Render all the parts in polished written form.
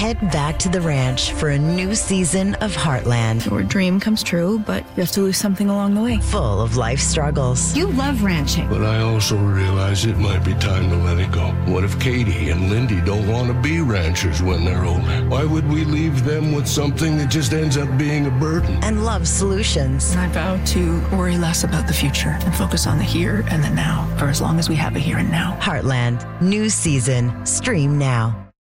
Head back to the ranch for a new season of Heartland. Your dream comes true, but you have to lose something along the way. Full of life struggles. You love ranching. But I also realize it might be time to let it go. What if Katie and Lindy don't want to be ranchers when they're older? Why would we leave them with something that just ends up being a burden? And love solutions. I vow to worry less about the future and focus on the here and the now for as long as we have a here and now. Heartland, new season. Stream now.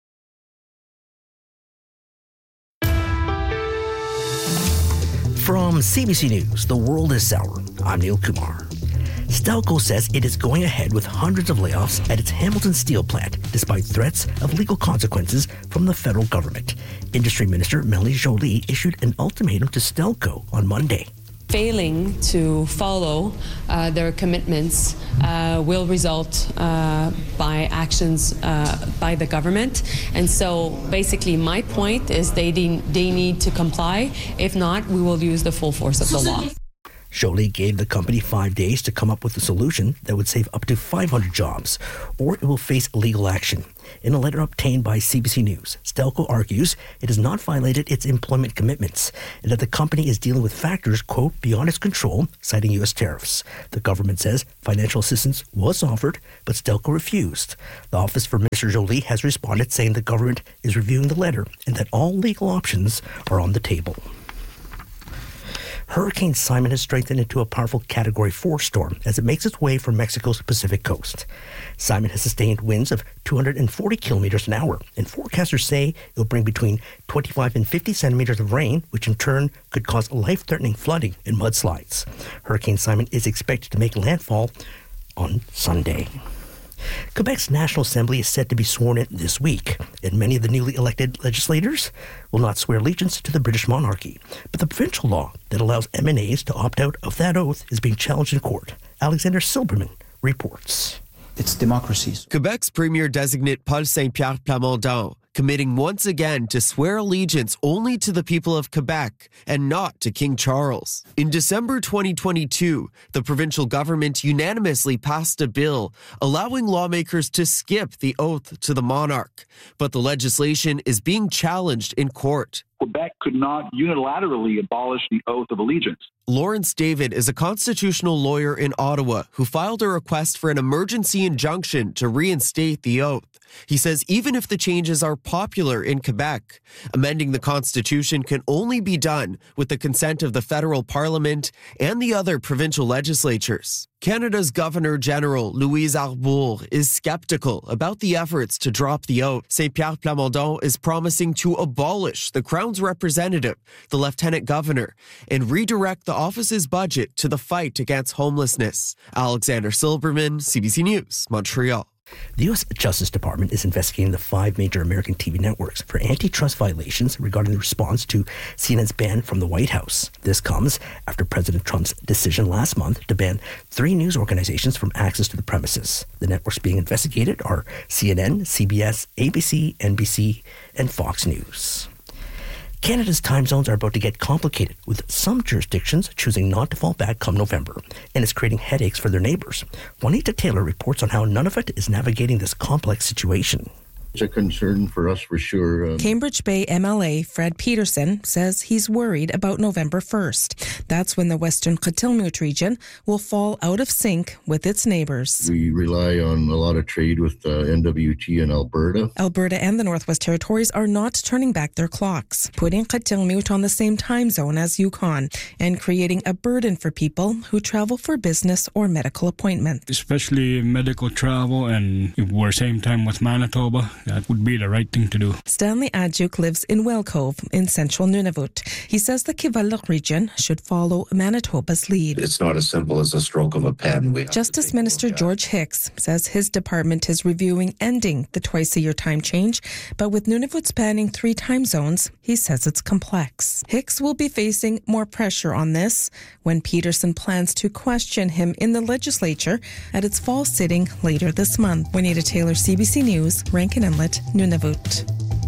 From CBC News, The World is Sour. I'm Neil Kumar. Stelco says it is going ahead with hundreds of layoffs at its Hamilton steel plant, despite threats of legal consequences from the federal government. Industry Minister Melanie Joly issued an ultimatum to Stelco on Monday. Failing to follow their commitments will result by actions by the government. And so basically my point is they need to comply. If not, we will use the full force of the law. Joly gave the company 5 days to come up with a solution that would save up to 500 jobs, or it will face legal action. In a letter obtained by CBC News, Stelco argues it has not violated its employment commitments and that the company is dealing with factors, quote, beyond its control, citing U.S. tariffs. The government says financial assistance was offered, but Stelco refused. The Office for Mr. Joly has responded saying the government is reviewing the letter and that all legal options are on the table. Hurricane Simon has strengthened into a powerful Category 4 storm as it makes its way from Mexico's Pacific coast. Simon has sustained winds of 240 kilometers an hour, and forecasters say it will bring between 25 and 50 centimeters of rain, which in turn could cause life-threatening flooding and mudslides. Hurricane Simon is expected to make landfall on Sunday. Quebec's National Assembly is set to be sworn in this week, and many of the newly elected legislators will not swear allegiance to the British monarchy. But the provincial law that allows MNAs to opt out of that oath is being challenged in court. Alexander Silberman reports. It's democracies. Quebec's Premier-designate Paul Saint-Pierre Plamondon committing once again to swear allegiance only to the people of Quebec and not to King Charles. In December 2022, the provincial government unanimously passed a bill allowing lawmakers to skip the oath to the monarch, but the legislation is being challenged in court. Quebec could not unilaterally abolish the oath of allegiance. Lawrence David is a constitutional lawyer in Ottawa who filed a request for an emergency injunction to reinstate the oath. He says even if the changes are popular in Quebec, amending the Constitution can only be done with the consent of the federal parliament and the other provincial legislatures. Canada's Governor General Louise Arbour is skeptical about the efforts to drop the oath. Saint-Pierre Plamondon is promising to abolish the Crown's representative, the Lieutenant Governor, and redirect the office's budget to the fight against homelessness. Alexander Silberman, CBC News, Montreal. The U.S. Justice Department is investigating the 5 major American TV networks for antitrust violations regarding the response to CNN's ban from the White House. This comes after President Trump's decision last month to ban 3 news organizations from access to the premises. The networks being investigated are CNN, CBS, ABC, NBC, and Fox News. Canada's time zones are about to get complicated, with some jurisdictions choosing not to fall back come November, and it's creating headaches for their neighbors. Juanita Taylor reports on how Nunavut is navigating this complex situation. It's a concern for us for sure. Cambridge Bay MLA Fred Peterson says he's worried about November 1st. That's when the Western Kitilmuyt region will fall out of sync with its neighbors. We rely on a lot of trade with NWT in Alberta. Alberta and the Northwest Territories are not turning back their clocks, putting Kitilmuyt on the same time zone as Yukon and creating a burden for people who travel for business or medical appointments. Especially medical travel, and if we're same time with Manitoba, that would be the right thing to do. Stanley Adjuk lives in Wellcove in central Nunavut. He says the Kivalliq region should follow Manitoba's lead. It's not as simple as a stroke of a pen. Justice Minister George Hicks says his department is reviewing ending the twice-a-year time change, but with Nunavut spanning 3 time zones, he says it's complex. Hicks will be facing more pressure on this when Peterson plans to question him in the legislature at its fall sitting later this month. Juanita Taylor, CBC News, Rankin Inlet, Nunavut.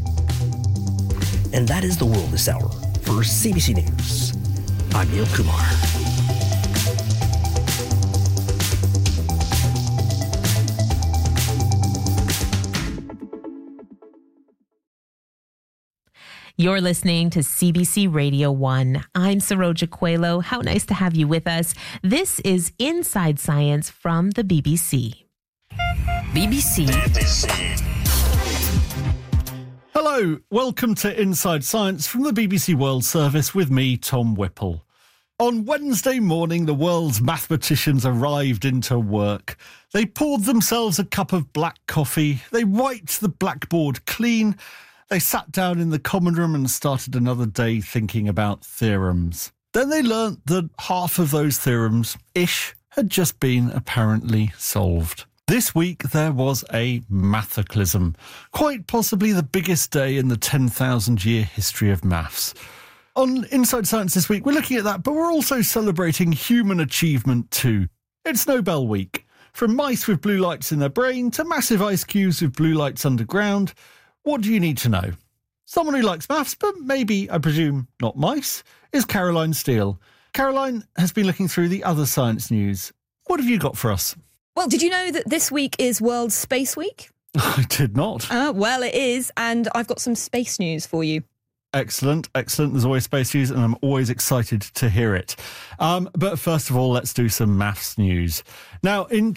And that is The World this hour. For CBC News, I'm Neil Kumar. You're listening to CBC Radio 1. I'm Saroja Coelho. How nice to have you with us. This is Inside Science from the BBC. BBC. Hello, welcome to Inside Science from the BBC World Service with me, Tom Whipple. On Wednesday morning, the world's mathematicians arrived into work. They poured themselves a cup of black coffee. They wiped the blackboard clean. They sat down in the common room and started another day thinking about theorems. Then they learnt that half of those theorems-ish had just been apparently solved. This week there was a mathaclysm, quite possibly the biggest day in the 10,000-year history of maths. On Inside Science this week, we're looking at that, but we're also celebrating human achievement too. It's Nobel Week. From mice with blue lights in their brain to massive ice cubes with blue lights underground, what do you need to know? Someone who likes maths, but maybe, I presume, not mice, is Caroline Steele. Caroline has been looking through the other science news. What have you got for us? Well, did you know that this week is World Space Week? I did not. Well, it is, and I've got some space news for you. Excellent, excellent. There's always space news, and I'm always excited to hear it. But first of all, let's do some maths news. Now, in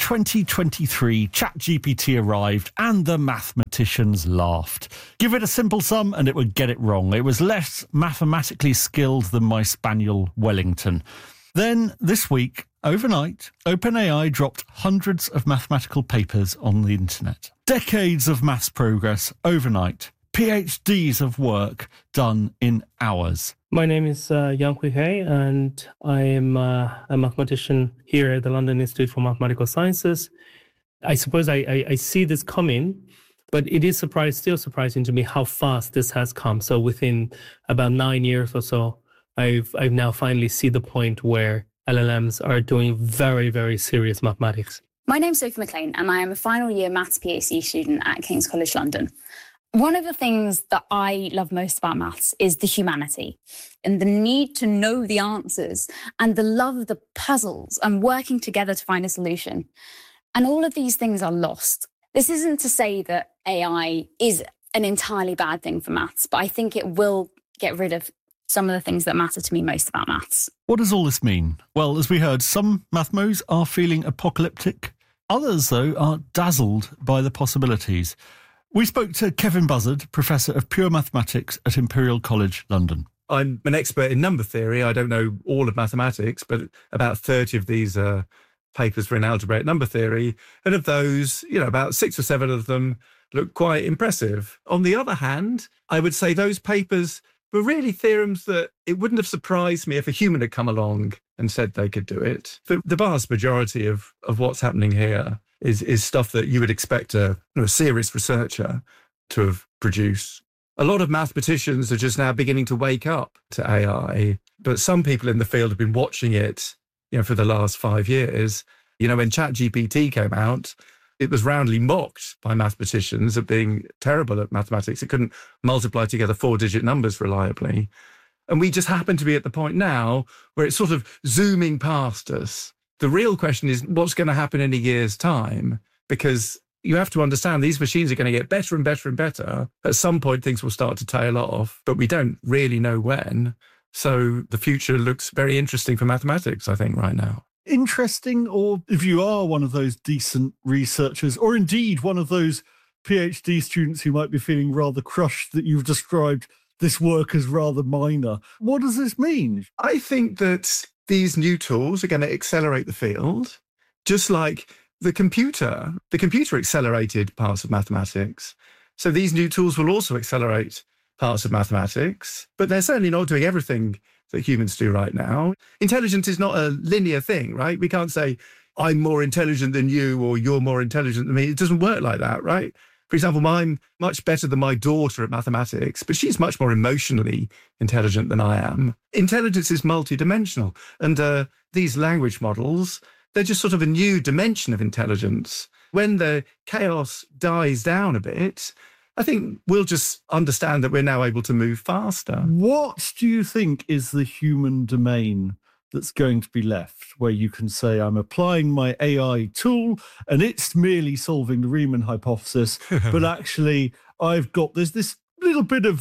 2023, ChatGPT arrived, and the mathematicians laughed. Give it a simple sum, and it would get it wrong. It was less mathematically skilled than my spaniel Wellington. Then, this week, overnight, OpenAI dropped hundreds of mathematical papers on the internet. Decades of maths progress overnight. PhDs of work done in hours. My name is Yang Hui Hei, and I am a mathematician here at the London Institute for Mathematical Sciences. I suppose I see this coming, but it is still surprising to me how fast this has come. So within about 9 years or so, I've now finally seen the point where LLMs are doing very, very serious mathematics. My name's Sophie McLean, and I am a final year maths PhD student at King's College London. One of the things that I love most about maths is the humanity and the need to know the answers and the love of the puzzles and working together to find a solution. And all of these things are lost. This isn't to say that AI is an entirely bad thing for maths, but I think it will get rid of some of the things that matter to me most about maths. What does all this mean? Well, as we heard, some mathmos are feeling apocalyptic. Others, though, are dazzled by the possibilities. We spoke to Kevin Buzzard, Professor of Pure Mathematics at Imperial College, London. I'm an expert in number theory. I don't know all of mathematics, but about 30 of these papers were in algebraic number theory. And of those, about 6 or 7 of them look quite impressive. On the other hand, I would say those papers were really theorems that it wouldn't have surprised me if a human had come along and said they could do it. The vast majority of what's happening here is stuff that you would expect a serious researcher to have produced. A lot of mathematicians are just now beginning to wake up to AI, but some people in the field have been watching it, for the last 5 years. When ChatGPT came out, it was roundly mocked by mathematicians of being terrible at mathematics. It couldn't multiply together 4-digit numbers reliably. And we just happen to be at the point now where it's sort of zooming past us. The real question is what's going to happen in a year's time, because you have to understand these machines are going to get better and better and better. At some point, things will start to tail off, but we don't really know when. So the future looks very interesting for mathematics, I think, right now. Interesting, or if you are one of those decent researchers, or indeed one of those PhD students who might be feeling rather crushed that you've described this work as rather minor, what does this mean? I think that these new tools are going to accelerate the field, just like the computer. The computer accelerated parts of mathematics. So these new tools will also accelerate parts of mathematics, but they're certainly not doing everything that humans do right now. Intelligence is not a linear thing, right? We can't say, I'm more intelligent than you or you're more intelligent than me. It doesn't work like that, right? For example, I'm much better than my daughter at mathematics, but she's much more emotionally intelligent than I am. Intelligence is multidimensional. And these language models, they're just sort of a new dimension of intelligence. When the chaos dies down a bit, I think we'll just understand that we're now able to move faster. What do you think is the human domain that's going to be left, where you can say, I'm applying my AI tool and it's merely solving the Riemann hypothesis, but actually I've got this little bit of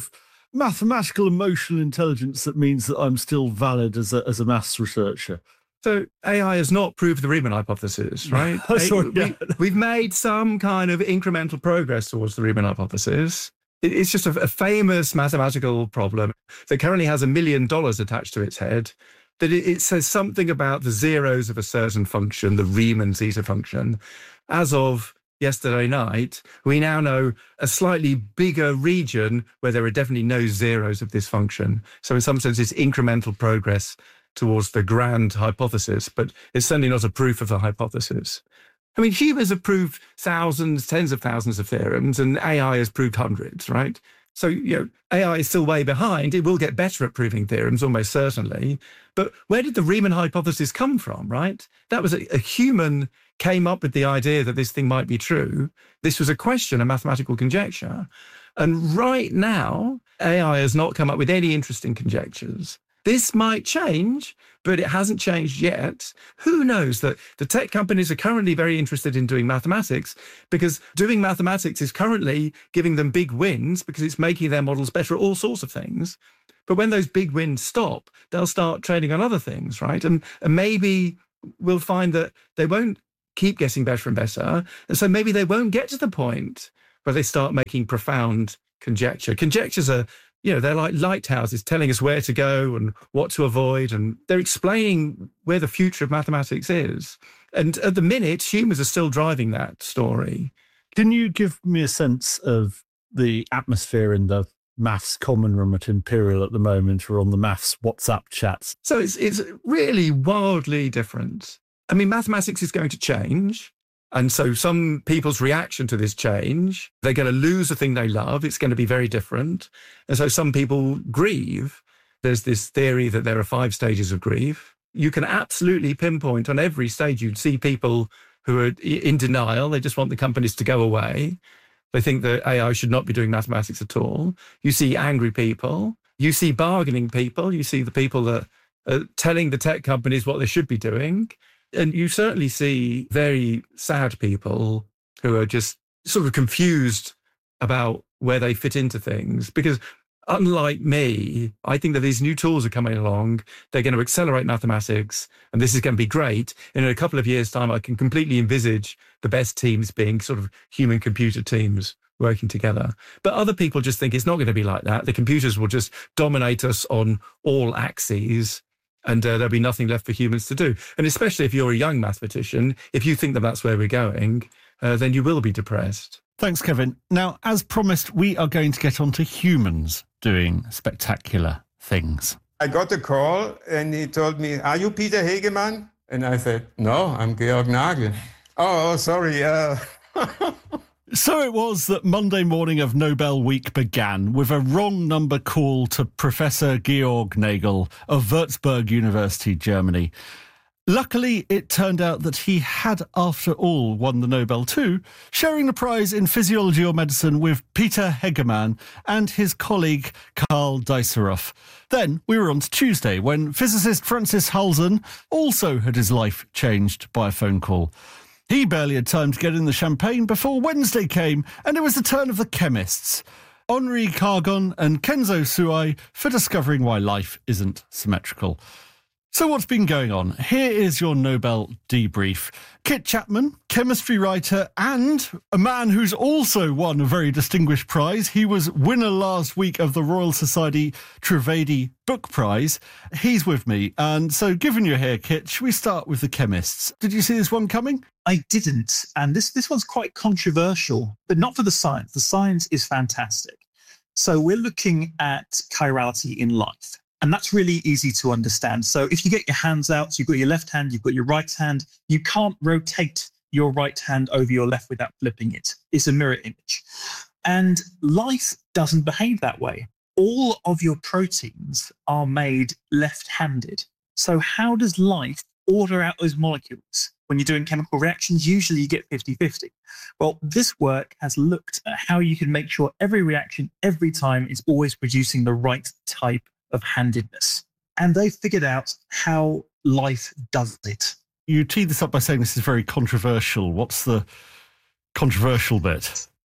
mathematical emotional intelligence that means that I'm still valid as a maths researcher? So AI has not proved the Riemann hypothesis, right? Sorry, yeah. We've made some kind of incremental progress towards the Riemann hypothesis. It's just a famous mathematical problem that currently has $1 million attached to its head, that it says something about the zeros of a certain function, the Riemann zeta function. As of yesterday night, we now know a slightly bigger region where there are definitely no zeros of this function. So in some sense, it's incremental progress towards the grand hypothesis, but it's certainly not a proof of the hypothesis. I mean, humans have proved thousands, tens of thousands of theorems, and AI has proved hundreds, right? So, AI is still way behind. It will get better at proving theorems, almost certainly. But where did the Riemann hypothesis come from, right? That was a human came up with the idea that this thing might be true. This was a question, a mathematical conjecture. And right now, AI has not come up with any interesting conjectures. This might change, but it hasn't changed yet. Who knows that the tech companies are currently very interested in doing mathematics because doing mathematics is currently giving them big wins because it's making their models better at all sorts of things. But when those big wins stop, they'll start trading on other things, right? And maybe we'll find that they won't keep getting better and better. And so maybe they won't get to the point where they start making profound conjecture. Conjectures are, they're like lighthouses telling us where to go and what to avoid. And they're explaining where the future of mathematics is. And at the minute, humans are still driving that story. Can you give me a sense of the atmosphere in the maths common room at Imperial at the moment, or on the maths WhatsApp chats? So it's really wildly different. I mean, mathematics is going to change. And so some people's reaction to this change, they're going to lose the thing they love. It's going to be very different. And so some people grieve. There's this theory that there are 5 stages of grief. You can absolutely pinpoint on every stage, you'd see people who are in denial. They just want the companies to go away. They think that AI should not be doing mathematics at all. You see angry people. You see bargaining people. You see the people that are telling the tech companies what they should be doing. And you certainly see very sad people who are just sort of confused about where they fit into things. Because unlike me, I think that these new tools are coming along. They're going to accelerate mathematics, and this is going to be great. And in a couple of years' time, I can completely envisage the best teams being sort of human-computer teams working together. But other people just think it's not going to be like that. The computers will just dominate us on all axes, and there'll be nothing left for humans to do. And especially if you're a young mathematician, if you think that that's where we're going, then you will be depressed. Thanks, Kevin. Now, as promised, we are going to get on to humans doing spectacular things. I got a call and he told me, "Are you Peter Hegemann?" And I said, "No, I'm Georg Nagel." Oh, sorry. So it was that Monday morning of Nobel Week began with a wrong number call to Professor Georg Nagel of Würzburg University, Germany. Luckily, it turned out that he had, after all, won the Nobel too, sharing the prize in physiology or medicine with Peter Hegemann and his colleague Karl Deisseroff. Then we were on to Tuesday, when physicist Francis Halzen also had his life changed by a phone call. He barely had time to get in the champagne before Wednesday came, and it was the turn of the chemists, Henri Cargon and Kenzo Suai, for discovering why life isn't symmetrical. So what's been going on? Here is your Nobel debrief. Kit Chapman, chemistry writer and a man who's also won a very distinguished prize. He was winner last week of the Royal Society Trivedi Book Prize. He's with me. And so given you're here, Kit, should we start with the chemists? Did you see this one coming? I didn't. And this one's quite controversial, but not for the science. The science is fantastic. So we're looking at chirality in life. And that's really easy to understand. So if you get your hands out, so you've got your left hand, you've got your right hand, you can't rotate your right hand over your left without flipping it. It's a mirror image. And life doesn't behave that way. All of your proteins are made left-handed. So how does life order out those molecules? When you're doing chemical reactions, usually you get 50-50. Well, this work has looked at how you can make sure every reaction, every time, is always producing the right type of handedness. And they figured out how life does it. You teed this up by saying this is very controversial. What's the controversial bit?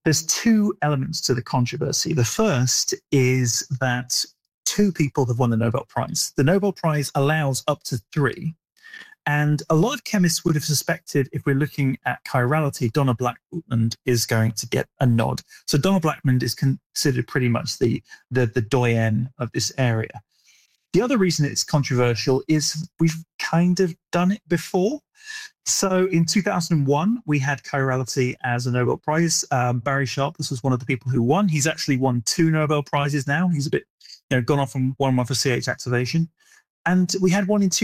There's two elements to the controversy. The first is that two people have won the Nobel Prize. The Nobel Prize allows up to 3. And a lot of chemists would have suspected, if we're looking at chirality, Donna Blackman is going to get a nod. So Donna Blackman is considered pretty much the doyenne of this area. The other reason it's controversial is we've kind of done it before. So in 2001, we had chirality as a Nobel Prize. Barry Sharpless was one of the people who won. He's actually won 2 Nobel Prizes now. He's a bit gone off from one for CH activation. And we had one in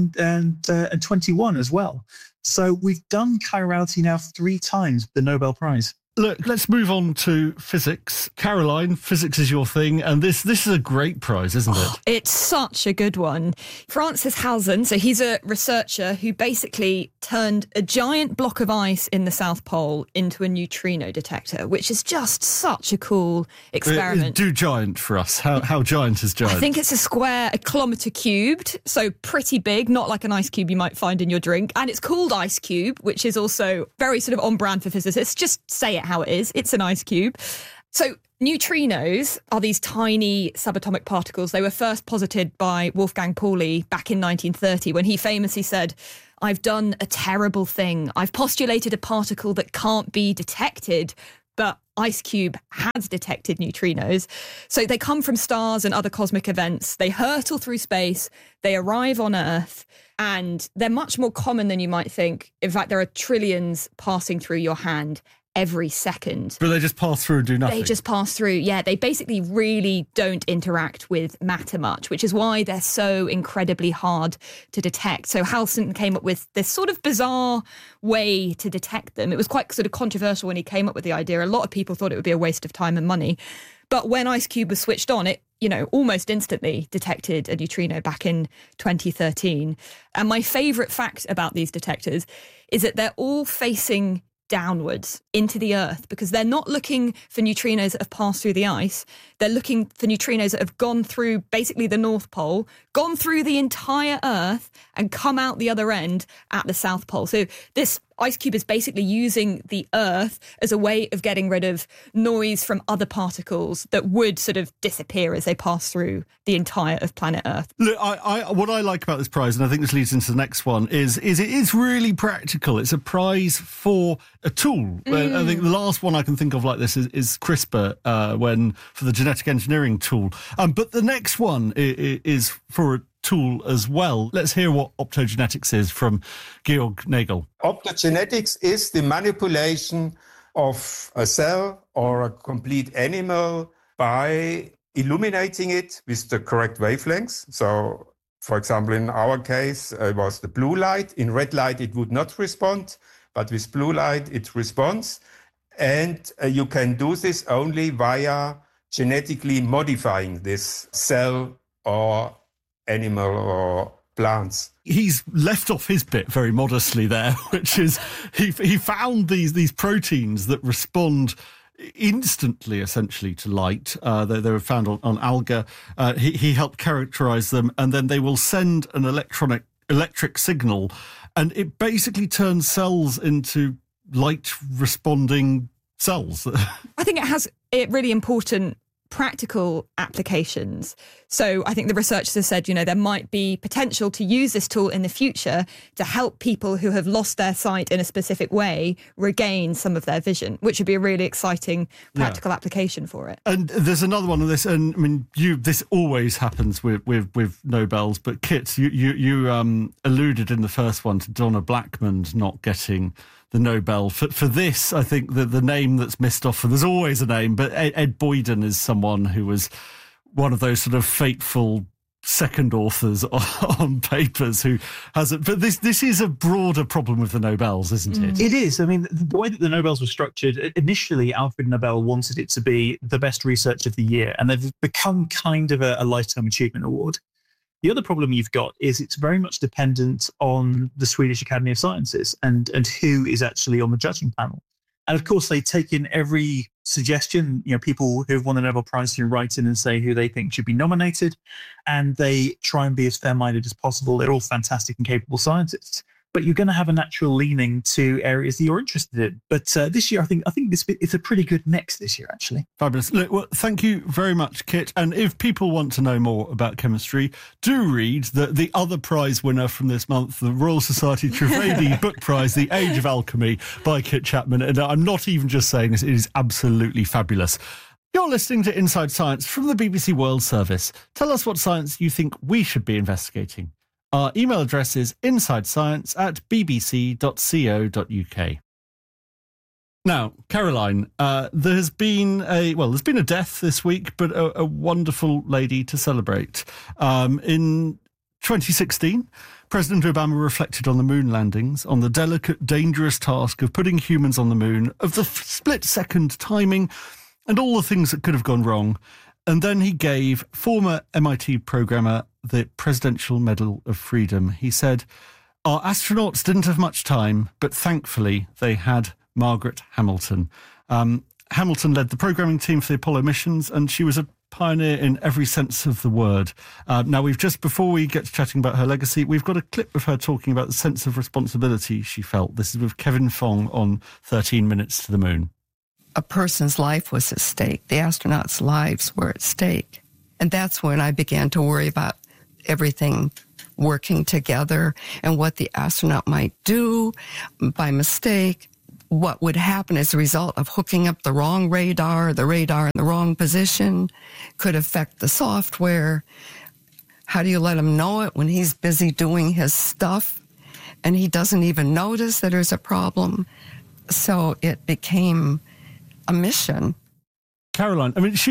2021 as well. So we've done chirality now 3 times, the Nobel Prize. Look, let's move on to physics. Caroline, physics is your thing, and this is a great prize, isn't it? It's such a good one. Francis Halzen, so he's a researcher who basically turned a giant block of ice in the South Pole into a neutrino detector, which is just such a cool experiment. Do giant for us. How giant is giant? I think it's a kilometre cubed, so pretty big, not like an ice cube you might find in your drink. And it's called Ice Cube, which is also very sort of on brand for physicists. Just say it how it is. It's an ice cube. So neutrinos are these tiny subatomic particles. They were first posited by Wolfgang Pauli back in 1930 when he famously said, "I've done a terrible thing. I've postulated a particle that can't be detected, but IceCube has detected neutrinos." So they come from stars and other cosmic events. They hurtle through space. They arrive on Earth. And they're much more common than you might think. In fact, there are trillions passing through your hand every second. But they just pass through and do nothing. They just pass through, yeah. They basically really don't interact with matter much, which is why they're so incredibly hard to detect. So Halzen came up with this sort of bizarre way to detect them. It was quite sort of controversial when he came up with the idea. A lot of people thought it would be a waste of time and money. But when IceCube was switched on, it, almost instantly detected a neutrino back in 2013. And my favourite fact about these detectors is that they're all facing downwards into the Earth because they're not looking for neutrinos that have passed through the ice. They're looking for neutrinos that have gone through basically the North Pole, gone through the entire Earth and come out the other end at the South Pole. So this IceCube is basically using the Earth as a way of getting rid of noise from other particles that would sort of disappear as they pass through the entire of planet Earth. Look, what I like about this prize, and I think this leads into the next one, is it is really practical. It's a prize for a tool. I think the last one I can think of like this is CRISPR, for the genetic engineering tool. But the next one is for a tool as well. Let's hear what optogenetics is from Georg Nagel. Optogenetics is the manipulation of a cell or a complete animal by illuminating it with the correct wavelengths. So, for example, in our case, it was the blue light. In red light, it would not respond, but with blue light, it responds. And you can do this only via genetically modifying this cell or animal or plants. He's left off his bit very modestly there, which is he found these proteins that respond instantly, essentially, to light. They were found on alga. He helped characterize them, and then they will send an electric signal, and it basically turns cells into light-responding cells. I think it has really important practical applications. So I think the researchers have said, there might be potential to use this tool in the future to help people who have lost their sight in a specific way regain some of their vision, which would be a really exciting practical application for it. And there's another one of this, and I mean, this always happens with Nobels, but Kit, you alluded in the first one to Donna Blackman not getting the Nobel. For this, I think the name that's missed off, and there's always a name, but Ed Boyden is someone who was one of those sort of fateful second authors on papers who hasn't. But this is a broader problem with the Nobels, isn't it? It is. I mean, the way that the Nobels were structured, initially Alfred Nobel wanted it to be the best research of the year, and they've become kind of a lifetime achievement award. The other problem you've got is it's very much dependent on the Swedish Academy of Sciences and who is actually on the judging panel. And of course, they take in every suggestion, people who've won the Nobel Prize who write in and say who they think should be nominated, and they try and be as fair-minded as possible. They're all fantastic and capable scientists. but you're going to have a natural leaning to areas that you're interested in. But this year, I think it's a pretty good mix this year, actually. Fabulous. Look, well, thank you very much, Kit. And if people want to know more about chemistry, do read the other prize winner from this month, the Royal Society Trivedi Book Prize, The Age of Alchemy by Kit Chapman. And I'm not even just saying this, it is absolutely fabulous. You're listening to Inside Science from the BBC World Service. Tell us what science you think we should be investigating. Our email address is insidescience@bbc.co.uk. Now, Caroline, there's been a death this week, but a wonderful lady to celebrate. In 2016, President Obama reflected on the moon landings, on the delicate, dangerous task of putting humans on the moon, of the split-second timing, and all the things that could have gone wrong. And then he gave former MIT programmer the Presidential Medal of Freedom. He said, "Our astronauts didn't have much time, but thankfully they had Margaret Hamilton." Hamilton led the programming team for the Apollo missions, and she was a pioneer in every sense of the word. Now, before we get to chatting about her legacy, we've got a clip of her talking about the sense of responsibility she felt. This is with Kevin Fong on 13 Minutes to the Moon. A person's life was at stake. The astronauts' lives were at stake. And that's when I began to worry about everything working together and what the astronaut might do by mistake, what would happen as a result of hooking up the wrong radar, the radar in the wrong position, could affect the software. How do you let him know it when he's busy doing his stuff and he doesn't even notice that there's a problem? So it became a mission. Caroline, I mean, she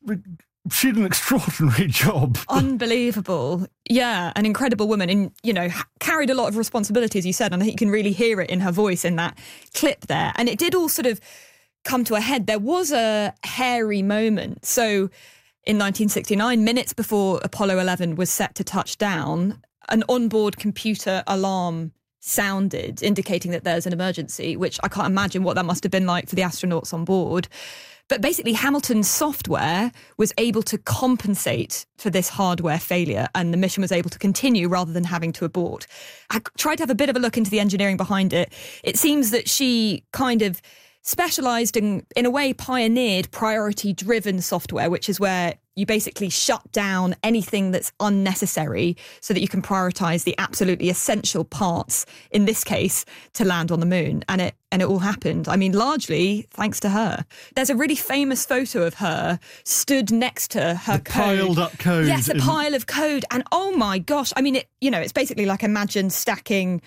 had an extraordinary job. Unbelievable. Yeah, an incredible woman, and, carried a lot of responsibility, as you said, and I think you can really hear it in her voice in that clip there. And it did all sort of come to a head. There was a hairy moment. So in 1969, minutes before Apollo 11 was set to touch down, an onboard computer alarm sounded, indicating that there's an emergency, which I can't imagine what that must have been like for the astronauts on board. But basically, Hamilton's software was able to compensate for this hardware failure, and the mission was able to continue rather than having to abort. I tried to have a bit of a look into the engineering behind it. It seems that she kind of specialised in a way, pioneered priority-driven software, which is where you basically shut down anything that's unnecessary so that you can prioritise the absolutely essential parts, in this case, to land on the moon. And it all happened. I mean, largely thanks to her. There's a really famous photo of her stood next to her code. Piled up code. Yes, a pile of code. And oh my gosh, I mean, it's basically like, imagine stacking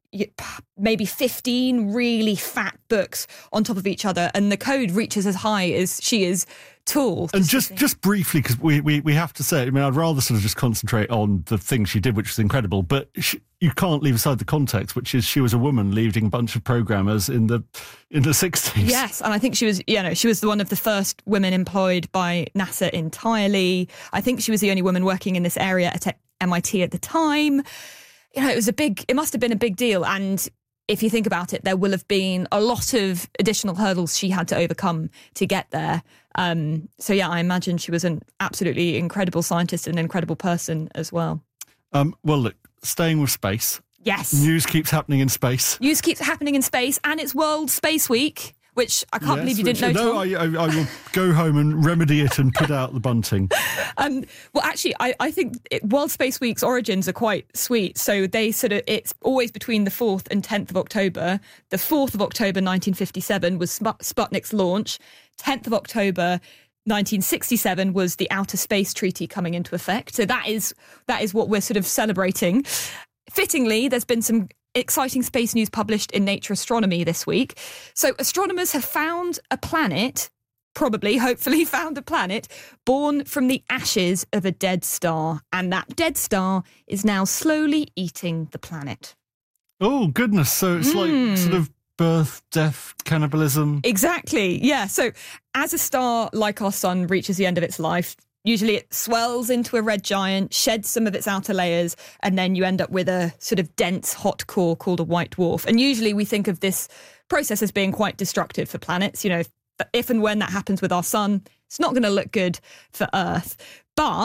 maybe 15 really fat books on top of each other, and the code reaches as high as she is tall. And just briefly, because we have to say, I mean, I'd rather sort of just concentrate on the thing she did, which was incredible, but you can't leave aside the context, which is she was a woman leading a bunch of programmers in the 60s. Yes, and I think she was one of the first women employed by NASA entirely. I think she was the only woman working in this area at MIT at the time. It must have been a big deal. And if you think about it, there will have been a lot of additional hurdles she had to overcome to get there. So yeah, I imagine she was an absolutely incredible scientist and an incredible person as well. Well, look, staying with space. Yes. News keeps happening in space. News keeps happening in space, and it's World Space Week, which I can't believe you didn't know, Tom. No, I will go home and remedy it and put out the bunting. Well, actually, I think World Space Week's origins are quite sweet. So it's always between the 4th and 10th of October. The 4th of October, 1957, was Sputnik's launch. 10th of October, 1967, was the Outer Space Treaty coming into effect. So that is what we're sort of celebrating. Fittingly, there's been some exciting space news published in Nature Astronomy this week. So astronomers have found a planet, hopefully found a planet, born from the ashes of a dead star. And that dead star is now slowly eating the planet. Oh, goodness. So it's like sort of birth, death, cannibalism. Exactly. Yeah. So as a star like our sun reaches the end of its life, usually it swells into a red giant, sheds some of its outer layers, and then you end up with a sort of dense, hot core called a white dwarf. And usually we think of this process as being quite destructive for planets. If and when that happens with our sun, it's not going to look good for Earth. But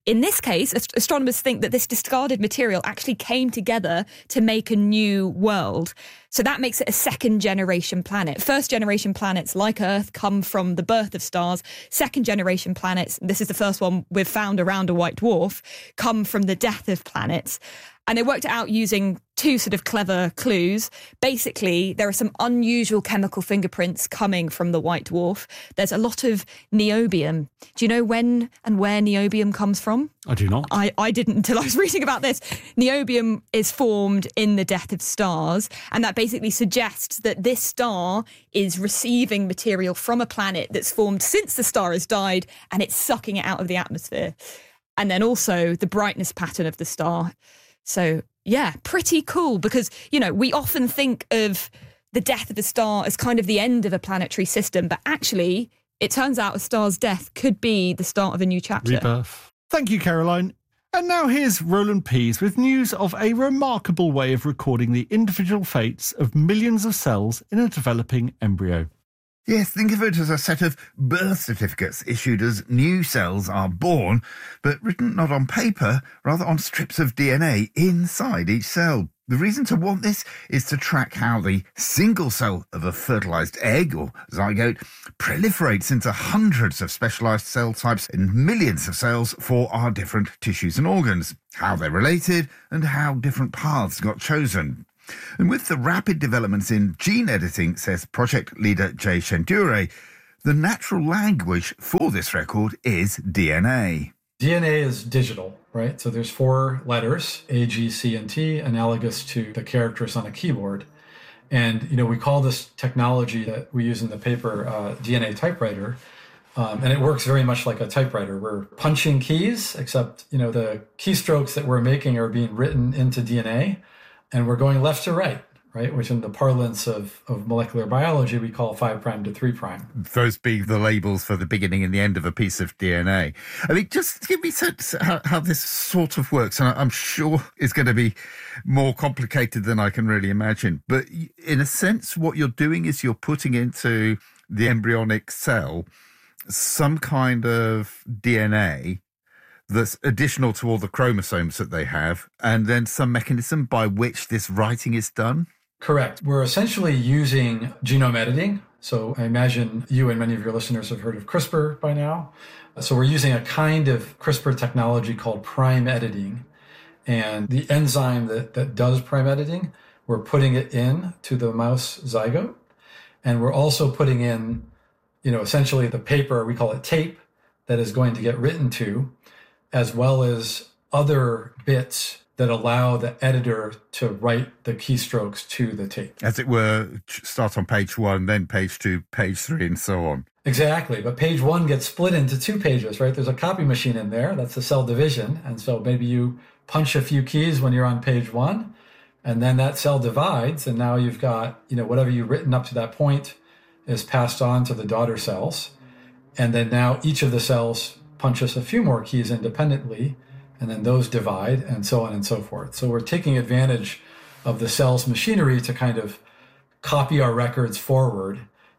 In this case, astronomers think that this discarded material actually came together to make a new world. So that makes it a second-generation planet. First-generation planets, like Earth, come from the birth of stars. Second-generation planets, this is the first one we've found around a white dwarf, come from the death of planets. And they worked it out using two sort of clever clues. Basically, there are some unusual chemical fingerprints coming from the white dwarf. There's a lot of niobium. Do you know when and where niobium comes from? I do not. I didn't until I was reading about this. Niobium is formed in the death of stars, and that basically suggests that this star is receiving material from a planet that's formed since the star has died, and it's sucking it out of the atmosphere. And then also the brightness pattern of the star. So, yeah, pretty cool because, you know, we often think of the death of a star as kind of the end of a planetary system, but actually it turns out a star's death could be the start of a new chapter. Rebirth. Thank you, Caroline. And now here's Roland Pease with news of a remarkable way of recording the individual fates of millions of cells in a developing embryo. Yes, think of it as a set of birth certificates issued as new cells are born, but written not on paper, rather on strips of DNA inside each cell. The reason to want this is to track how the single cell of a fertilized egg or zygote proliferates into hundreds of specialized cell types and millions of cells for our different tissues and organs, how they're related and how different paths got chosen. And with the rapid developments in gene editing, says project leader Jay Shendure, the natural language for this record is DNA. DNA is digital, right? So there's 4 letters, A, G, C, and T, analogous to the characters on a keyboard. And, you know, we call this technology that we use in the paper DNA typewriter. And it works very much like a typewriter. We're punching keys, except, you know, the keystrokes that we're making are being written into DNA. And we're going left to right, which in the parlance of molecular biology, we call 5' to 3'. Those being the labels for the beginning and the end of a piece of DNA. I mean, just give me a sense how this sort of works. And I'm sure it's going to be more complicated than I can really imagine. But in a sense, what you're doing is you're putting into the embryonic cell some kind of DNA that's additional to all the chromosomes that they have, and then some mechanism by which this writing is done? Correct. We're essentially using genome editing. So I imagine you and many of your listeners have heard of CRISPR by now. So we're using a kind of CRISPR technology called prime editing. And the enzyme that does prime editing, we're putting it in to the mouse zygote. And we're also putting in, you know, essentially the paper, we call it tape, that is going to get written to, as well as other bits that allow the editor to write the keystrokes to the tape. As it were, start on page 1, then page 2, page 3, and so on. Exactly. But page 1 gets split into 2 pages, right? There's a copy machine in there. That's the cell division. And so maybe you punch a few keys when you're on page 1, and then that cell divides. And now you've got, you know, whatever you've written up to that point is passed on to the daughter cells. And then now each of the cells punches a few more keys independently, and then those divide, and so on and so forth. So we're taking advantage of the cell's machinery to kind of copy our records forward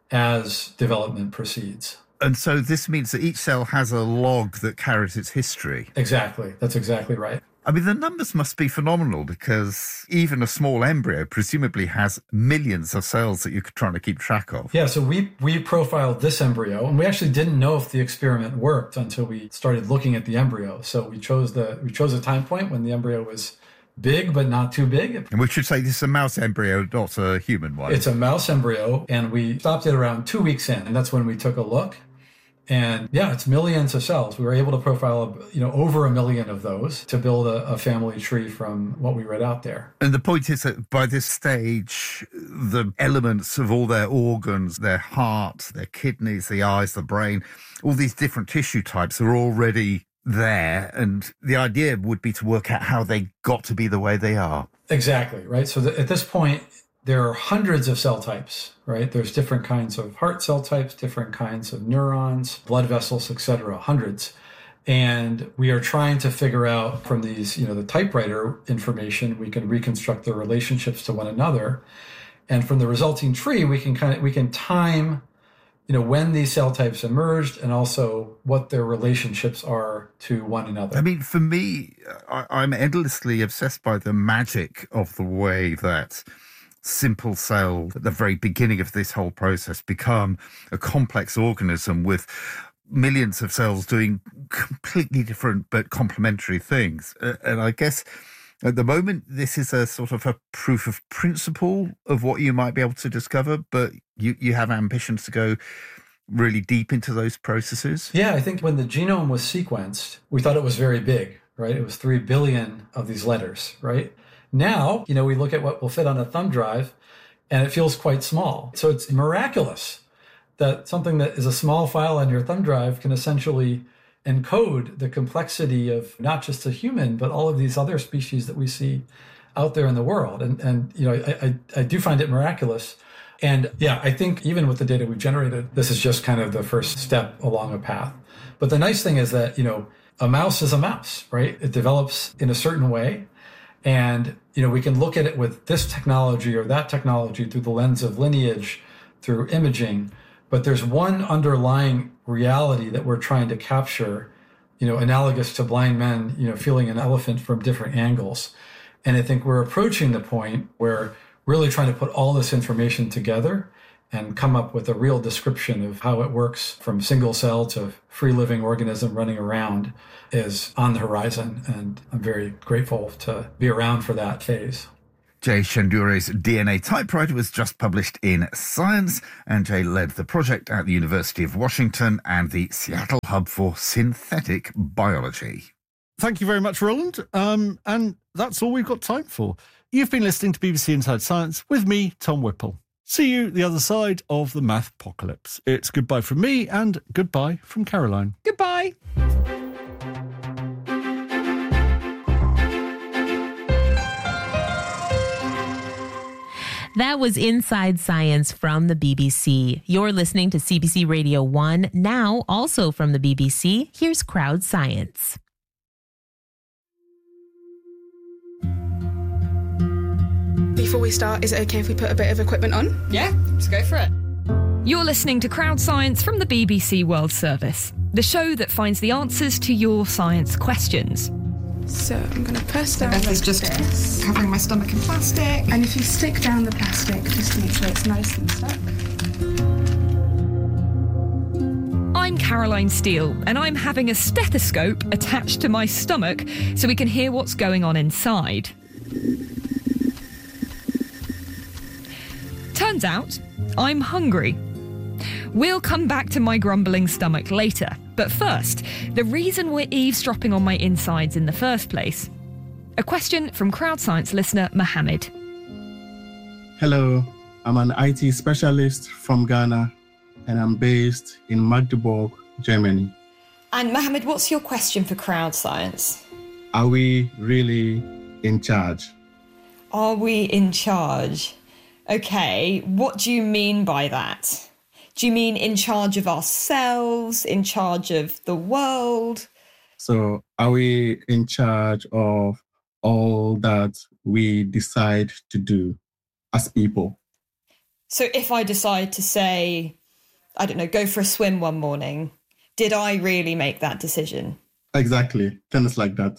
as development proceeds. And so this means that each cell has a log that carries its history. Exactly. That's exactly right. I mean, the numbers must be phenomenal because even a small embryo presumably has millions of cells that you're trying to keep track of. Yeah, so we profiled this embryo, and we actually didn't know if the experiment worked until we started looking at the embryo. So we chose a time point when the embryo was big but not too big. And we should say this is a mouse embryo, not a human one. It's a mouse embryo, and we stopped it around 2 weeks in, and that's when we took a look. And yeah, it's millions of cells. We were able to profile, you know, over 1 million of those to build a family tree from what we read out there. And the point is that by this stage, the elements of all their organs, their heart, their kidneys, the eyes, the brain, all these different tissue types are already there. And the idea would be to work out how they got to be the way they are. Exactly, right? So at this point, there are hundreds of cell types, right? There's different kinds of heart cell types, different kinds of neurons, blood vessels, etc., hundreds. And we are trying to figure out from these, you know, the typewriter information, we can reconstruct their relationships to one another. And from the resulting tree, we can time when these cell types emerged and also what their relationships are to one another. I mean, for me, I'm endlessly obsessed by the magic of the way that simple cells at the very beginning of this whole process become a complex organism with millions of cells doing completely different but complementary things. And I guess at the moment, this is a sort of a proof of principle of what you might be able to discover, but you have ambitions to go really deep into those processes? Yeah, I think when the genome was sequenced, we thought it was very big, right? It was 3 billion of these letters, right? Now, we look at what will fit on a thumb drive, and it feels quite small. So it's miraculous that something that is a small file on your thumb drive can essentially encode the complexity of not just a human, but all of these other species that we see out there in the world. And I do find it miraculous. And yeah, I think even with the data we've generated, this is just kind of the first step along a path. But the nice thing is that, a mouse is a mouse, right? It develops in a certain way. And, we can look at it with this technology or that technology through the lens of lineage, through imaging. But there's one underlying reality that we're trying to capture, analogous to blind men, feeling an elephant from different angles. And I think we're approaching the point where really trying to put all this information together and come up with a real description of how it works from single cell to free living organism running around is on the horizon. And I'm very grateful to be around for that phase. Jay Shendure's DNA typewriter was just published in Science, and Jay led the project at the University of Washington and the Seattle Hub for Synthetic Biology. Thank you very much, Roland. And that's all we've got time for. You've been listening to BBC Inside Science with me, Tom Whipple. See you the other side of the mathpocalypse. It's goodbye from me and goodbye from Caroline. Goodbye. That was Inside Science from the BBC. You're listening to CBC Radio 1, now also from the BBC. Here's Crowd Science. Before we start, is it okay if we put a bit of equipment on? Yeah, let's go for it. You're listening to Crowd Science from the BBC World Service, the show that finds the answers to your science questions. So I'm going to press down Beth like is just this. covering my stomach in plastic. And if you stick down the plastic, just to make sure it's nice and stuck. I'm Caroline Steele, and I'm having a stethoscope attached to my stomach so we can hear what's going on inside. Turns out, I'm hungry. We'll come back to my grumbling stomach later, but first, the reason we're eavesdropping on my insides in the first place. A question from Crowd Science listener Mohammed. Hello, I'm an IT specialist from Ghana, and I'm based in Magdeburg, Germany. And Mohammed, what's your question for Crowd Science? Are we really in charge? Are we in charge? Okay, what do you mean by that? Do you mean in charge of ourselves, in charge of the world? So are we in charge of all that we decide to do as people? So if I decide to say, I don't know, go for a swim one morning, did I really make that decision? Exactly. Things like that.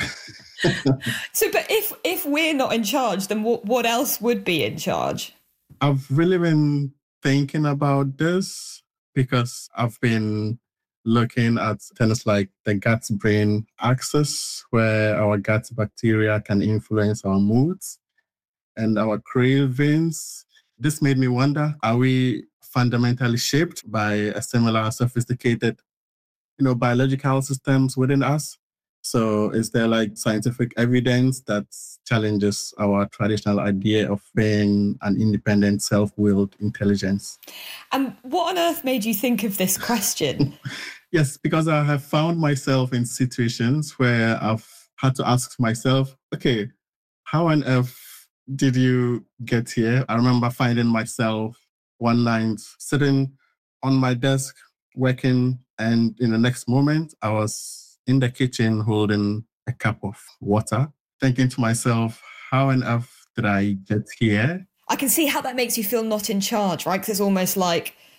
So, but if we're not in charge, then what else would be in charge? I've really been thinking about this because I've been looking at things like the gut-brain axis, where our gut bacteria can influence our moods and our cravings. This made me wonder, are we fundamentally shaped by a similar sophisticated, biological systems within us? So is there scientific evidence that challenges our traditional idea of being an independent, self-willed intelligence? And what on earth made you think of this question? Yes, because I have found myself in situations where I've had to ask myself, okay, how on earth did you get here? I remember finding myself one night sitting on my desk, working, and in the next moment, I was in the kitchen holding a cup of water, thinking to myself, how on earth did I get here? I can see how that makes you feel not in charge, right? Because it's almost like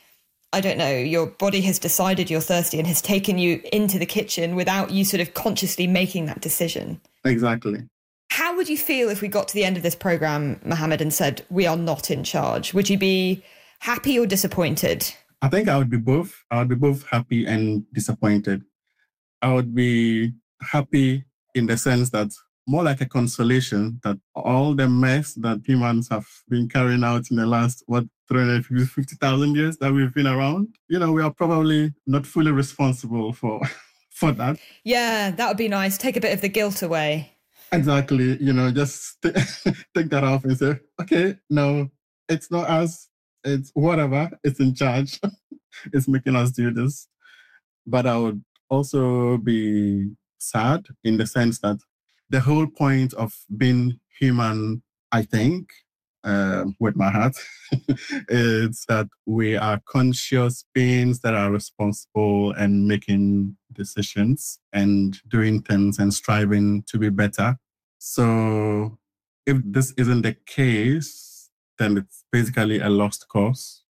I don't know, your body has decided you're thirsty and has taken you into the kitchen without you sort of consciously making that decision. Exactly. How would you feel if we got to the end of this program, Mohammed, and said, we are not in charge? Would you be happy or disappointed? I think I would be both. I would be both happy and disappointed. I would be happy in the sense that more like a consolation that all the mess that humans have been carrying out in the last, 350,000 years that we've been around, we are probably not fully responsible for that. Yeah, that would be nice. Take a bit of the guilt away. Exactly. Just take that off and say, okay, no, it's not us. It's whatever. It's in charge. It's making us do this. But I would also be sad in the sense that the whole point of being human, I think, with my heart, is that we are conscious beings that are responsible and making decisions and doing things and striving to be better. So if this isn't the case, then it's basically a lost cause.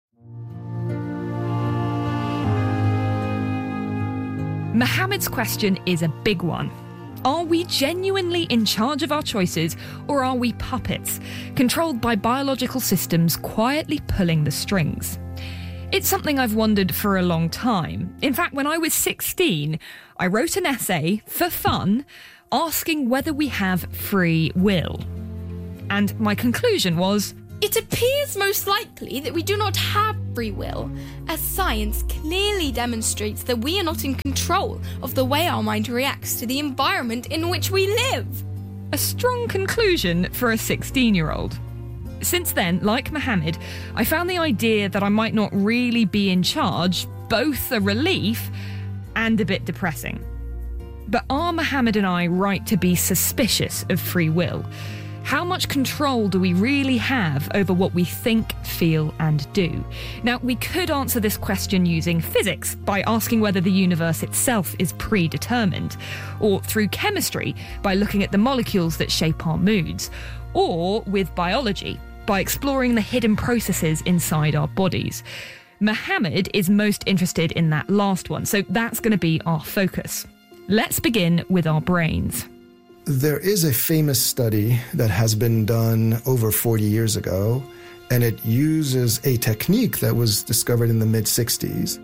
Mohammed's question is a big one. Are we genuinely in charge of our choices, or are we puppets, controlled by biological systems quietly pulling the strings? It's something I've wondered for a long time. In fact, when I was 16, I wrote an essay for fun asking whether we have free will. And my conclusion was, it appears most likely that we do not have free will, as science clearly demonstrates that we are not in control of the way our mind reacts to the environment in which we live. A strong conclusion for a 16-year-old. Since then, like Mohammed, I found the idea that I might not really be in charge both a relief and a bit depressing. But are Mohammed and I right to be suspicious of free will? How much control do we really have over what we think, feel, and do? Now, we could answer this question using physics by asking whether the universe itself is predetermined, or through chemistry by looking at the molecules that shape our moods, or with biology by exploring the hidden processes inside our bodies. Mohammed is most interested in that last one, so that's going to be our focus. Let's begin with our brains. There is a famous study that has been done over 40 years ago, and it uses a technique that was discovered in the mid-60s.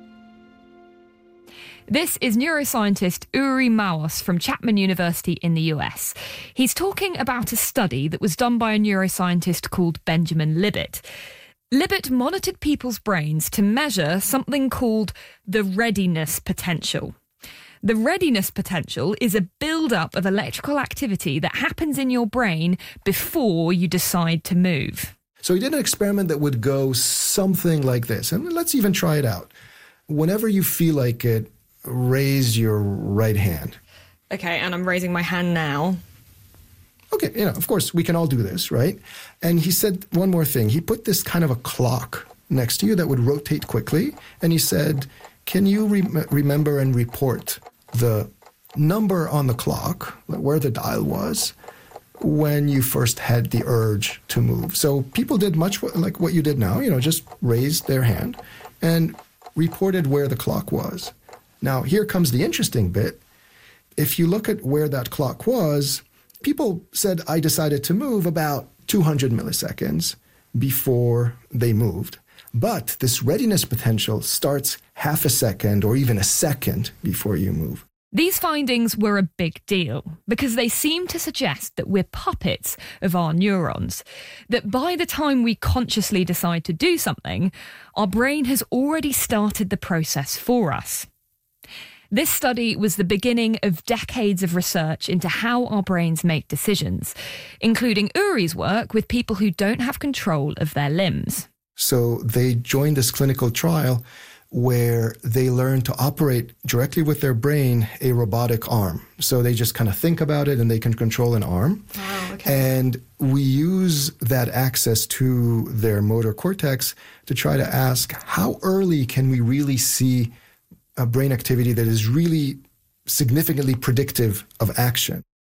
This is neuroscientist Uri Maos from Chapman University in the US. He's talking about a study that was done by a neuroscientist called Benjamin Libet. Libet monitored people's brains to measure something called the readiness potential. The readiness potential is a build-up of electrical activity that happens in your brain before you decide to move. So he did an experiment that would go something like this, and let's even try it out. Whenever you feel like it, raise your right hand. Okay, and I'm raising my hand now. Okay, of course, we can all do this, right? And he said one more thing. He put this kind of a clock next to you that would rotate quickly, and he said, can you remember and report the number on the clock, where the dial was, when you first had the urge to move? So people did much like what you did now, just raised their hand and reported where the clock was. Now, here comes the interesting bit. If you look at where that clock was, people said, I decided to move about 200 milliseconds before they moved. But this readiness potential starts half a second or even a second before you move. These findings were a big deal because they seem to suggest that we're puppets of our neurons, that by the time we consciously decide to do something, our brain has already started the process for us. This study was the beginning of decades of research into how our brains make decisions, including Uri's work with people who don't have control of their limbs. So they joined this clinical trial where they learn to operate directly with their brain a robotic arm. So they just kind of think about it and they can control an arm. Wow, okay. And we use that access to their motor cortex to try to ask how early can we really see a brain activity that is really significantly predictive of action.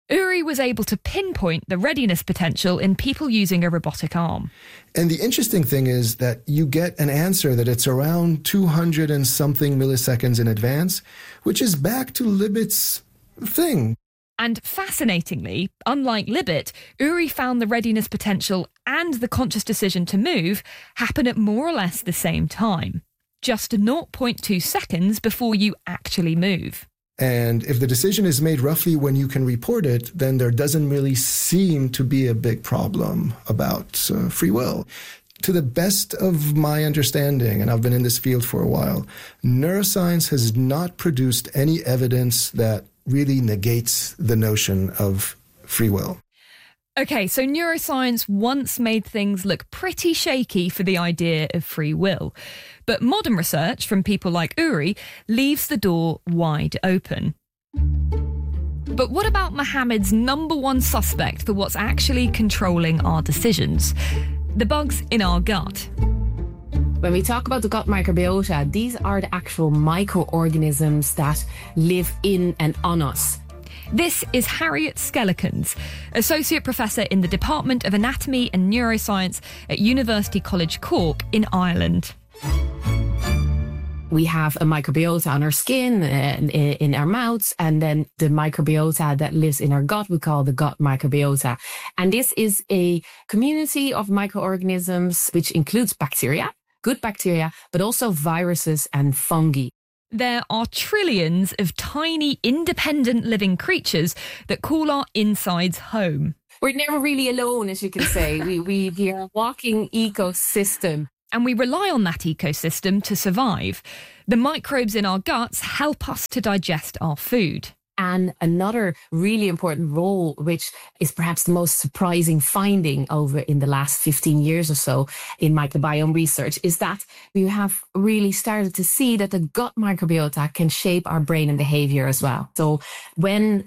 Uri was able to pinpoint the readiness potential in people using a robotic arm. And the interesting thing is that you get an answer that it's around 200 and something milliseconds in advance, which is back to Libet's thing. And fascinatingly, unlike Libet, Uri found the readiness potential and the conscious decision to move happen at more or less the same time, just 0.2 seconds before you actually move. And if the decision is made roughly when you can report it, then there doesn't really seem to be a big problem about free will. To the best of my understanding, and I've been in this field for a while, neuroscience has not produced any evidence that really negates the notion of free will. Okay, so neuroscience once made things look pretty shaky for the idea of free will. But modern research from people like Uri leaves the door wide open. But what about Mohammed's number one suspect for what's actually controlling our decisions? The bugs in our gut. When we talk about the gut microbiota, these are the actual microorganisms that live in and on us. This is Harriet Skellikens, Associate Professor in the Department of Anatomy and Neuroscience at University College Cork in Ireland. We have a microbiota on our skin, in our mouths, and then the microbiota that lives in our gut we call the gut microbiota. And this is a community of microorganisms which includes bacteria, good bacteria, but also viruses and fungi. There are trillions of tiny, independent living creatures that call our insides home. We're never really alone, as you can say. we are a walking ecosystem. And we rely on that ecosystem to survive. The microbes in our guts help us to digest our food. And another really important role, which is perhaps the most surprising finding over in the last 15 years or so in microbiome research, is that we have really started to see that the gut microbiota can shape our brain and behavior as well. So when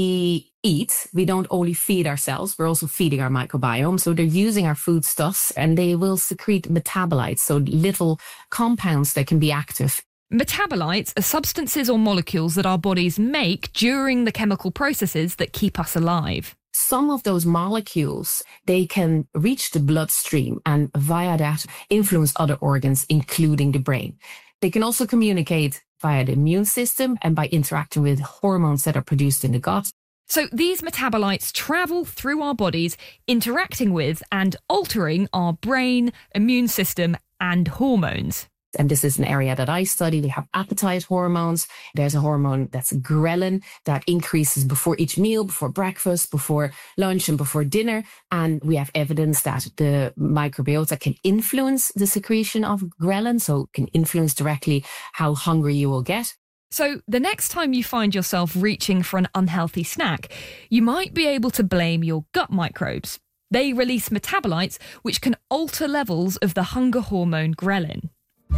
we eat, we don't only feed ourselves, we're also feeding our microbiome. So they're using our foodstuffs and they will secrete metabolites, so little compounds that can be active. Metabolites are substances or molecules that our bodies make during the chemical processes that keep us alive. Some of those molecules, they can reach the bloodstream and via that influence other organs, including the brain. They can also communicate via the immune system and by interacting with hormones that are produced in the gut. So these metabolites travel through our bodies, interacting with and altering our brain, immune system and hormones. And this is an area that I study. We have appetite hormones. There's a hormone that's ghrelin that increases before each meal, before breakfast, before lunch and before dinner. And we have evidence that the microbiota can influence the secretion of ghrelin, so can influence directly how hungry you will get. So the next time you find yourself reaching for an unhealthy snack, you might be able to blame your gut microbes. They release metabolites which can alter levels of the hunger hormone ghrelin.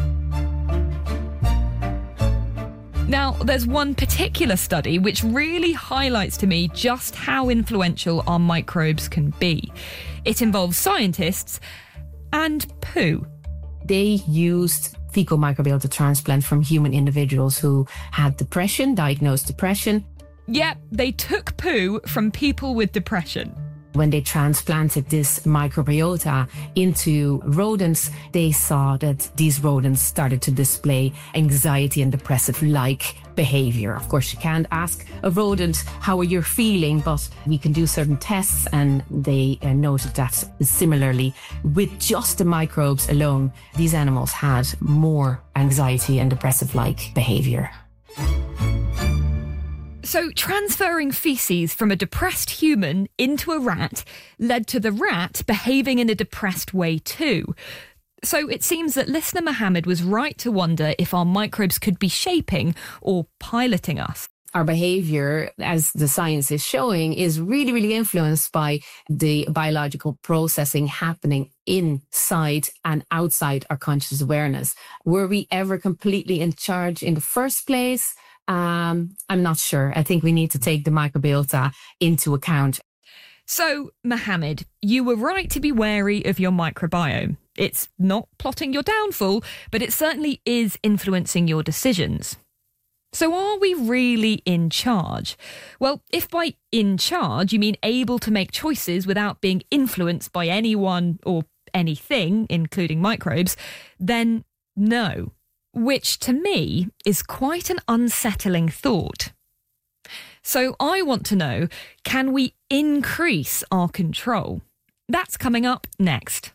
Now, there's one particular study which really highlights to me just how influential our microbes can be. It involves scientists and poo. They used fecal microbiota transplant from human individuals who had depression, diagnosed depression. Yep, they took poo from people with depression. When they transplanted this microbiota into rodents, they saw that these rodents started to display anxiety and depressive-like behavior. Of course, you can't ask a rodent, how are you feeling? But we can do certain tests, and they noted that similarly, with just the microbes alone, these animals had more anxiety and depressive-like behavior. So transferring feces from a depressed human into a rat led to the rat behaving in a depressed way too. So it seems that listener Mohammed was right to wonder if our microbes could be shaping or piloting us. Our behavior, as the science is showing, is really, really influenced by the biological processing happening inside and outside our conscious awareness. Were we ever completely in charge in the first place? I'm not sure. I think we need to take the microbiota into account. So, Mohammed, you were right to be wary of your microbiome. It's not plotting your downfall, but it certainly is influencing your decisions. So are we really in charge? Well, if by in charge you mean able to make choices without being influenced by anyone or anything, including microbes, then no. Which to me is quite an unsettling thought. So I want to know, can we increase our control? That's coming up next.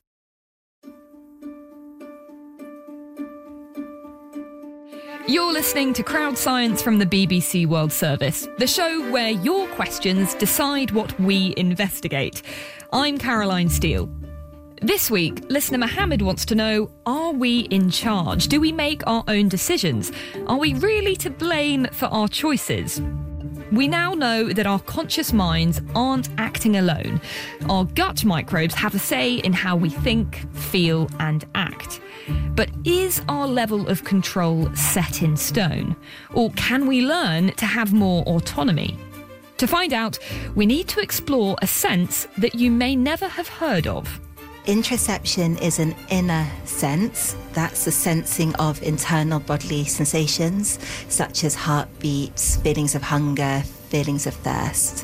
You're listening to Crowd Science from the BBC World Service, the show where your questions decide what we investigate. I'm Caroline Steele. This week, listener Mohammed wants to know, are we in charge? Do we make our own decisions? Are we really to blame for our choices? We now know that our conscious minds aren't acting alone. Our gut microbes have a say in how we think, feel, and act. But is our level of control set in stone? Or can we learn to have more autonomy? To find out, we need to explore a sense that you may never have heard of. Interoception is an inner sense. That's the sensing of internal bodily sensations, such as heartbeats, feelings of hunger, feelings of thirst.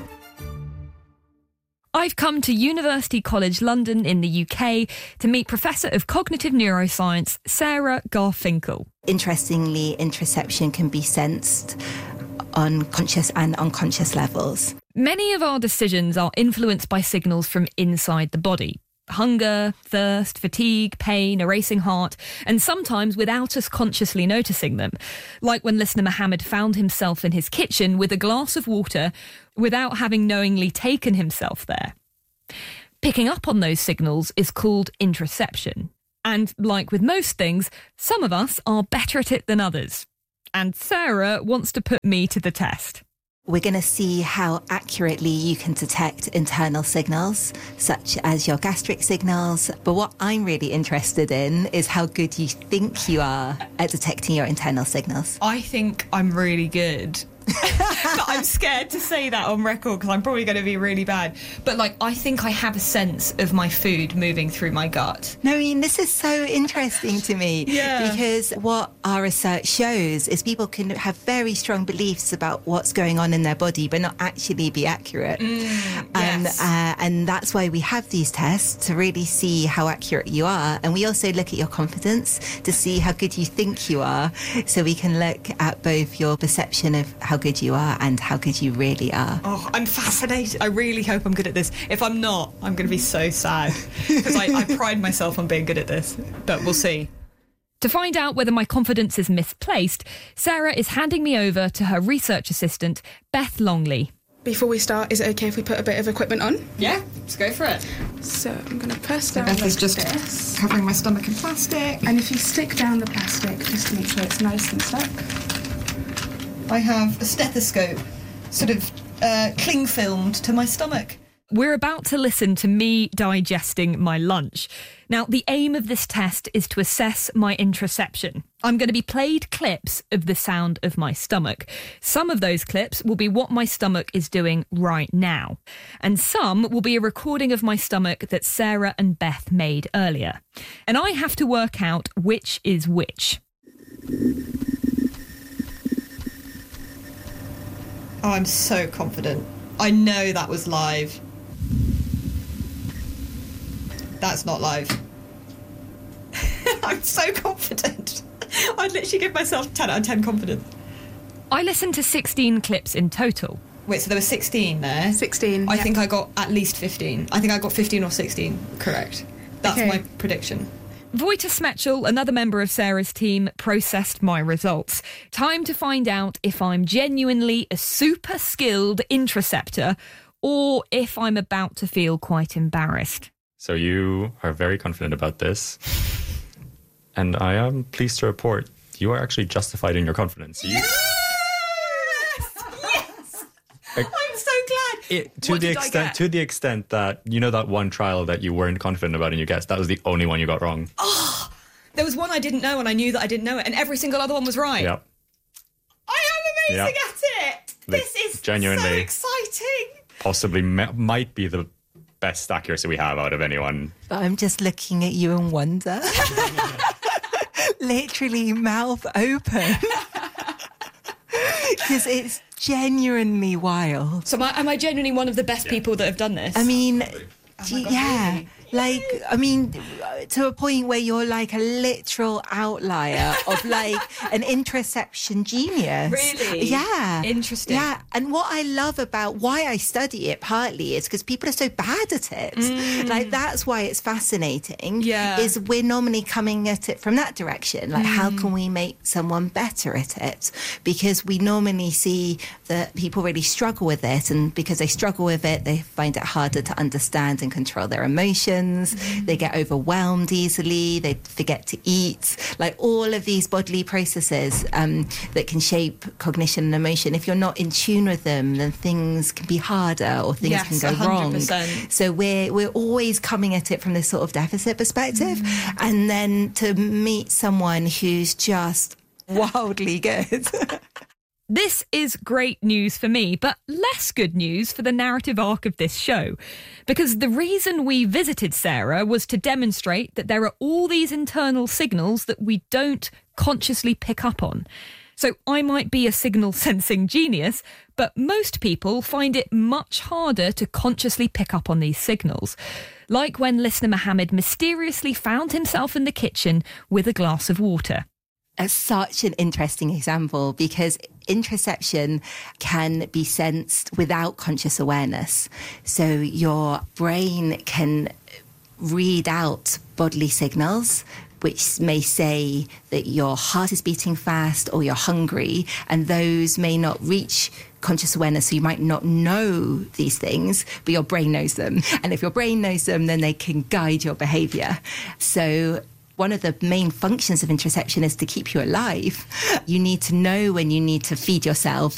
I've come to University College London in the UK to meet Professor of Cognitive Neuroscience, Sarah Garfinkel. Interestingly, interoception can be sensed on conscious and unconscious levels. Many of our decisions are influenced by signals from inside the body. Hunger, thirst, fatigue, pain, a racing heart, and sometimes without us consciously noticing them. Like when listener Mohammed found himself in his kitchen with a glass of water without having knowingly taken himself there. Picking up on those signals is called interoception. And like with most things, some of us are better at it than others. And Sarah wants to put me to the test. We're going to see how accurately you can detect internal signals, such as your gastric signals. But what I'm really interested in is how good you think you are at detecting your internal signals. I think I'm really good. But I'm scared to say that on record because I'm probably going to be really bad. But I think I have a sense of my food moving through my gut. No, I mean, this is so interesting to me. Yeah. Because what our research shows is people can have very strong beliefs about what's going on in their body, but not actually be accurate. Yes. And that's why we have these tests, to really see how accurate you are. And we also look at your confidence to see how good you think you are. So we can look at both your perception of how good you are and how good you really are. Oh, I'm fascinated. I really hope I'm good at this. If I'm not, I'm going to be so sad because I pride myself on being good at this, but we'll see. To find out whether my confidence is misplaced, Sarah is handing me over to her research assistant, Beth Longley. Before we start, is it okay if we put a bit of equipment on? Yeah, let's go for it. So I'm going to press down Beth is just this. covering my stomach in plastic. And if you stick down the plastic, just to make sure it's nice and stuck. I have a stethoscope sort of cling filmed to my stomach. We're about to listen to me digesting my lunch. Now, the aim of this test is to assess my interoception. I'm going to be played clips of the sound of my stomach. Some of those clips will be what my stomach is doing right now. And some will be a recording of my stomach that Sarah and Beth made earlier. And I have to work out which is which. Oh, I'm so confident. I know that was live. That's not live. I'm so confident. I'd literally give myself 10 out of 10 confidence. I listened to 16 clips in total. Wait, so there were 16 there? 16, I think I got at least 15. I think I got 15 or 16 correct. That's Okay. my prediction. Wojta Smechel, another member of Sarah's team, processed my results. Time to find out if I'm genuinely a super skilled interoceptor or if I'm about to feel quite embarrassed. So you are very confident about this. And I am pleased to report you are actually justified in your confidence. Yes! I'm so glad. To the extent that, you know, that one trial that you weren't confident about and you guessed, that was the only one you got wrong. Oh, there was one I didn't know and I knew that I didn't know it and every single other one was right. Yep. I am amazing Yep. at it. This is genuinely so exciting. Possibly might be the best accuracy we have out of anyone. But I'm just looking at you in wonder. Literally mouth open. because it's genuinely wild. So am I genuinely one of the best people that have done this? I mean, yeah. Like, I mean, to a point where you're like a literal outlier of like an interoception genius. Really? Yeah. Interesting. Yeah. And what I love about why I study it partly is because people are so bad at it. Like, that's why it's fascinating. Yeah. Is we're normally coming at it from that direction. Like, how can we make someone better at it? Because we normally see that people really struggle with it. And because they struggle with it, they find it harder to understand and control their emotions. They get overwhelmed easily. They forget to eat. Like all of these bodily processes that can shape cognition and emotion. If you're not in tune with them, then things can be harder or things can go 100%. wrong. So we're always coming at it from this sort of deficit perspective. And then to meet someone who's just wildly good. This is great news for me, but less good news for the narrative arc of this show. Because the reason we visited Sarah was to demonstrate that there are all these internal signals that we don't consciously pick up on. So I might be a signal sensing genius, but most people find it much harder to consciously pick up on these signals. Like when listener Mohammed mysteriously found himself in the kitchen with a glass of water. It's such an interesting example because interoception can be sensed without conscious awareness. So your brain can read out bodily signals, which may say that your heart is beating fast or you're hungry, and those may not reach conscious awareness, so you might not know these things, but your brain knows them. And if your brain knows them, then they can guide your behavior. So one of the main functions of interoception is to keep you alive. You need to know when you need to feed yourself